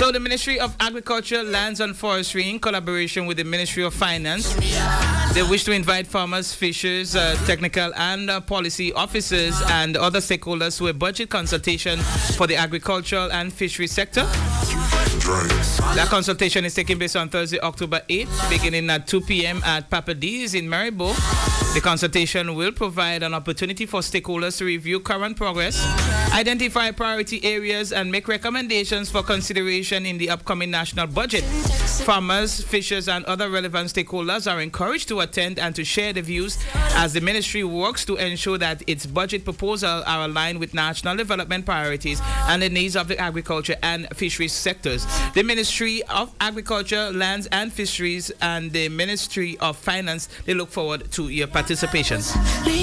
So the Ministry of Agriculture, Lands and Forestry, in collaboration with the Ministry of Finance, they wish to invite farmers, fishers, technical and policy officers and other stakeholders to a budget consultation for the agricultural and fishery sector. That consultation is taking place on Thursday, October 8th, beginning at 2 p.m. at Papa D's in Maribo. The consultation will provide an opportunity for stakeholders to review current progress, identify priority areas, and make recommendations for consideration in the upcoming national budget. Farmers, fishers, and other relevant stakeholders are encouraged to attend and to share the views as the ministry works to ensure that its budget proposals are aligned with national development priorities and the needs of the agriculture and fisheries sectors. The Ministry of Agriculture, Lands and Fisheries, and the Ministry of Finance, they look forward to your participation.